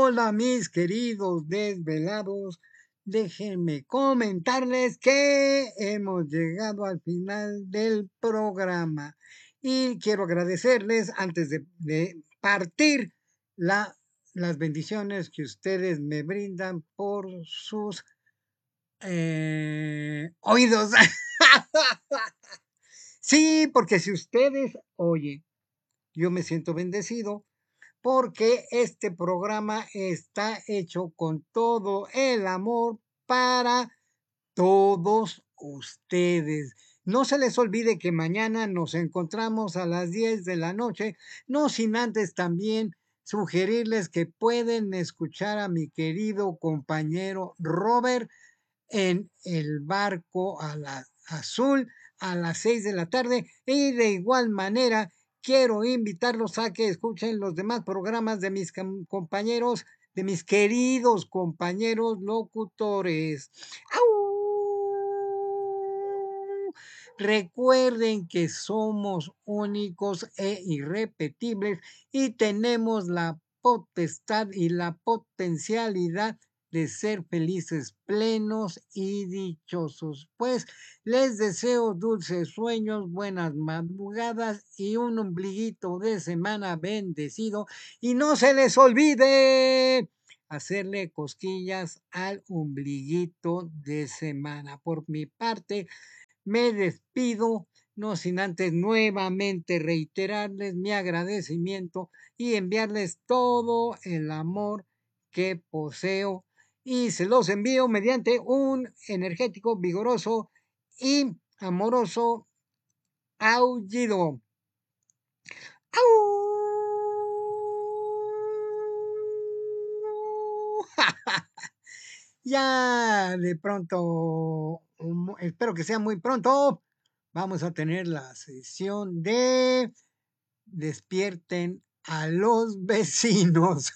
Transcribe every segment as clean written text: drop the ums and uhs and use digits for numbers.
Hola mis queridos desvelados, déjenme comentarles que hemos llegado al final del programa y quiero agradecerles antes de partir la, las bendiciones que ustedes me brindan por sus oídos. Sí, porque si ustedes oyen, yo me siento bendecido porque este programa está hecho con todo el amor para todos ustedes. No se les olvide que mañana nos encontramos a las 10 de la noche, no sin antes también sugerirles que pueden escuchar a mi querido compañero Robert en el barco azul a las 6 de la tarde y de igual manera quiero invitarlos a que escuchen los demás programas de mis compañeros, de mis queridos compañeros locutores. ¡Au! Recuerden que somos únicos e irrepetibles y tenemos la potestad y la potencialidad de ser felices, plenos y dichosos. Pues les deseo dulces sueños, buenas madrugadas y un ombliguito de semana bendecido. Y no se les olvide hacerle cosquillas al ombliguito de semana. Por mi parte, me despido, no sin antes nuevamente reiterarles mi agradecimiento y enviarles todo el amor que poseo y se los envío mediante un energético, vigoroso y amoroso aullido. Ya de pronto, espero que sea muy pronto, vamos a tener la sesión de despierten a los vecinos.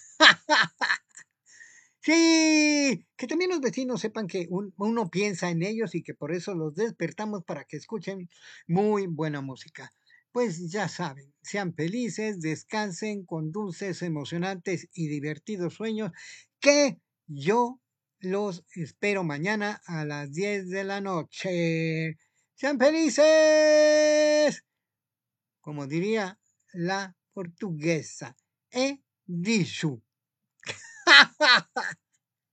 Sí, que también los vecinos sepan que uno piensa en ellos y que por eso los despertamos para que escuchen muy buena música. Pues ya saben, sean felices, descansen con dulces, emocionantes y divertidos sueños que yo los espero mañana a las 10 de la noche. Sean felices, como diría la portuguesa. E dicho.